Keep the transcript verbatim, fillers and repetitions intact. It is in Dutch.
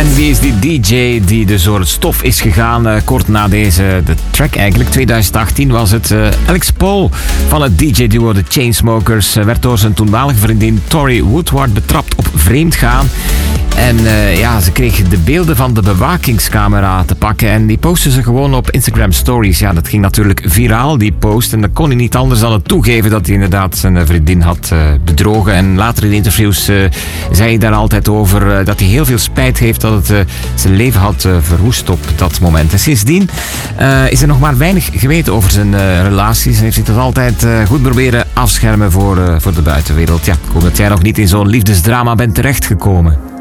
En wie is die D J die dus door het stof is gegaan uh, kort na deze de track eigenlijk? twintig achttien was het. Uh, Alex Paul van het D J-duo The Chainsmokers uh, werd door zijn toenmalige vriendin Tori Woodward betrapt op vreemdgaan. En uh, ja, ze kreeg de beelden van de bewakingscamera te pakken en die postte ze gewoon op Instagram Stories. Ja, dat ging natuurlijk viraal, die post. En dan kon hij niet anders dan het toegeven dat hij inderdaad zijn vriendin had uh, bedrogen. En later in de interviews uh, zei hij daar altijd over uh, dat hij heel veel spijt heeft dat het uh, zijn leven had uh, verwoest op dat moment. En sindsdien uh, is er nog maar weinig geweten over zijn uh, relaties. En heeft hij dat altijd uh, goed proberen afschermen voor, uh, voor de buitenwereld. Ja, ik hoop dat jij nog niet in zo'n liefdesdrama bent terechtgekomen.